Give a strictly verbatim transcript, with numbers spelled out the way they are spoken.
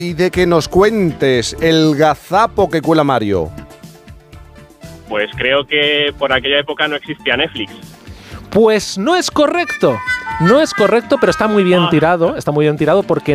Y de que nos cuentes el gazapo que cuela Mario. Pues creo que por aquella época no existía Netflix. Pues no es correcto. No es correcto, pero está muy bien tirado. Está muy bien tirado porque